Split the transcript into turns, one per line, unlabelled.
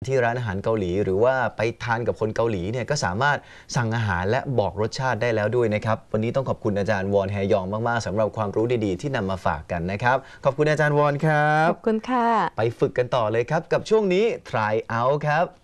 ที่ร้านอาหารเกาหลีหรือว่าไปทานกับคนเกาหลีเนี่ยก็สามารถสั่งอาหารและบอกรสชาติได้แล้วด้วยนะครับวันนี้ต้องขอบคุณอาจารย์วอนแฮยองมากๆสำหรับความรู้ดีๆที่นำมาฝากกันนะครับขอบคุณอาจารย์วอนครับ
ขอบคุณค่ะ
ไปฝึกกันต่อเลยครับกับช่วงนี้ try out ครับ